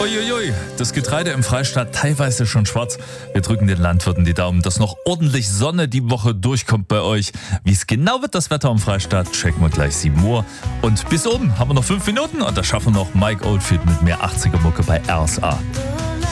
Uiuiui, das Getreide im Freistaat teilweise schon schwarz. Wir drücken den Landwirten die Daumen, dass noch ordentlich Sonne die Woche durchkommt bei euch. Wie es genau wird, das Wetter im Freistaat, checken wir gleich 7 Uhr. Und bis oben haben wir noch 5 Minuten und das schaffen wir noch Mike Oldfield mit mehr 80er Mucke bei RSA.